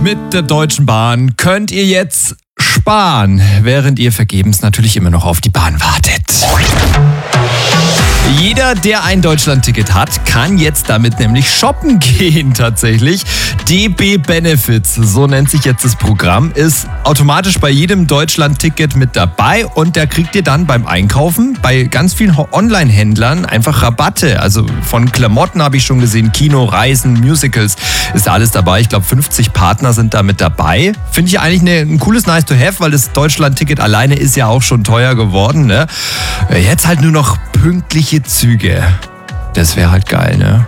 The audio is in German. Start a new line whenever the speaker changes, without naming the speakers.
Mit der Deutschen Bahn könnt ihr jetzt sparen, während ihr vergebens natürlich immer noch auf die Bahn wartet. Jeder, der ein Deutschland-Ticket hat, kann jetzt damit nämlich shoppen gehen tatsächlich. DB Benefits, so nennt sich jetzt das Programm, ist automatisch bei jedem Deutschland-Ticket mit dabei und da kriegt ihr dann beim Einkaufen bei ganz vielen Online-Händlern einfach Rabatte. Also von Klamotten habe ich schon gesehen, Kino, Reisen, Musicals, ist da alles dabei. Ich glaube 50 Partner sind da mit dabei. Finde ich eigentlich ein cooles Nice-to-have, weil das Deutschland-Ticket alleine ist ja auch schon teuer geworden. Ne? Jetzt halt nur noch pünktliche Züge. Das wäre halt geil, ne?